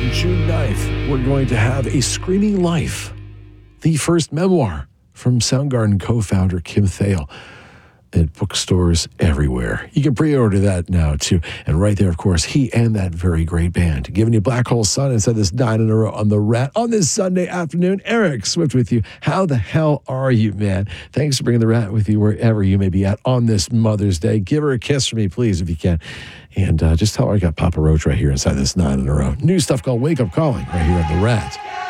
on June 9th, we're going to have A Screaming Life, the first memoir from Soundgarden co-founder Kim Thayil, at bookstores everywhere. You can pre-order that now, too. And right there, of course, he and that very great band. Giving you Black Hole Sun and said this 9 in a row on The Rat on this Sunday afternoon. Eric Swift with you. How the hell are you, man? Thanks for bringing The Rat with you wherever you may be at on this Mother's Day. Give her a kiss for me, please, if you can. And just tell her I got Papa Roach right here inside this 9 in a row. New stuff called Wake Up Calling right here on The Rat.